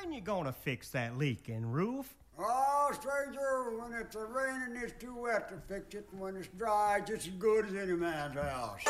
When you gonna fix that leaking roof? Oh, stranger, when it's a raining, it's too wet to fix it. And when it's dry, it's just as good as any man's house.